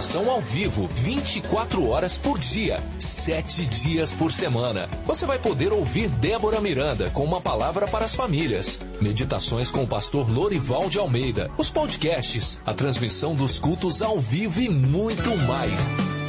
Meditação ao vivo, 24 horas por dia, 7 dias por semana. Você vai poder ouvir Débora Miranda com uma palavra para as famílias. Meditações com o pastor Lorival de Almeida. Os podcasts, a transmissão dos cultos ao vivo e muito mais.